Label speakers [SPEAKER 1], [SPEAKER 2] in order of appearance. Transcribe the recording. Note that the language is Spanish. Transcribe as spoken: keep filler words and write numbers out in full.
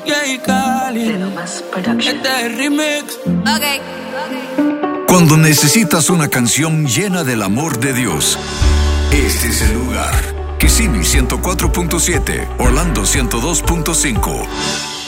[SPEAKER 1] J Cali. Este es el remix.
[SPEAKER 2] Ok.
[SPEAKER 3] Cuando necesitas una canción llena del amor de Dios, este es el lugar. Kissimmee ciento cuatro punto siete, Orlando ciento dos punto cinco.